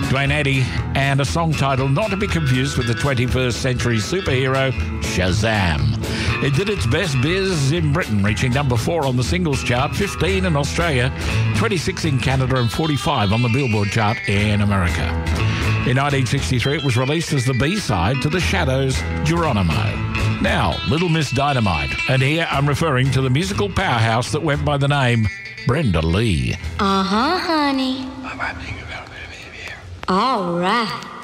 Dwayne Eddy, and a song titled not to be confused with the 21st century superhero Shazam. It did its best biz in Britain, reaching number 4 on the singles chart, 15 in Australia, 26 in Canada, and 45 on the Billboard chart in America. In 1963, it was released as the B-side to The Shadows' Geronimo. Now, Little Miss Dynamite, and here I'm referring to the musical powerhouse that went by the name Brenda Lee. Uh-huh, honey. All right.